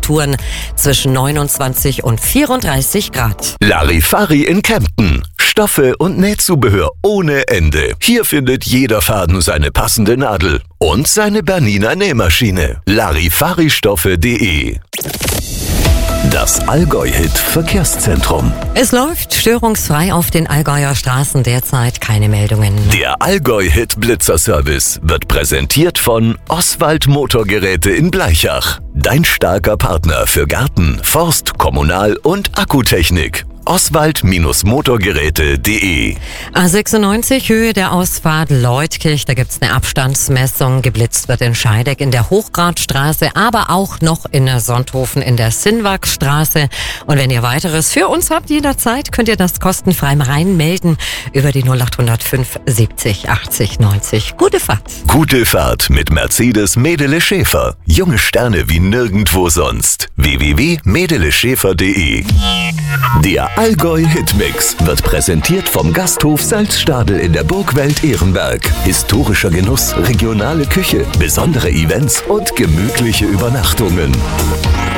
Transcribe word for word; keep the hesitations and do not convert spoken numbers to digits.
Temperaturen zwischen neunundzwanzig und vierunddreißig Grad. Larifari in Kempten. Stoffe und Nähzubehör ohne Ende. Hier findet jeder Faden seine passende Nadel und seine Bernina Nähmaschine. Larifaristoffe punkt de. Das Allgäu-Hit Verkehrszentrum. Es läuft störungsfrei auf den Allgäuer Straßen, derzeit keine Meldungen. Der Allgäu-Hit Blitzerservice wird präsentiert von Oswald Motorgeräte in Bleichach. Dein starker Partner für Garten, Forst, Kommunal- und Akkutechnik. Oswald Motorgeräte punkt de. A sechsundneunzig, Höhe der Ausfahrt Leutkirch, da gibt's eine Abstandsmessung. Geblitzt wird in Scheideck in der Hochgradstraße, aber auch noch in der Sonthofen in der Sinnwachsstraße. Und wenn ihr weiteres für uns habt, jederzeit könnt ihr das kostenfrei reinmelden über die null acht null fünf siebzig achtzig neunzig. Gute Fahrt. Gute Fahrt mit Mercedes Medele Schäfer. Junge Sterne wie nirgendwo sonst. w w w punkt medele schäfer punkt de. Der Allgäu-Hitmix wird präsentiert vom Gasthof Salzstadel in der Burgwelt Ehrenberg. Historischer Genuss, regionale Küche, besondere Events und gemütliche Übernachtungen.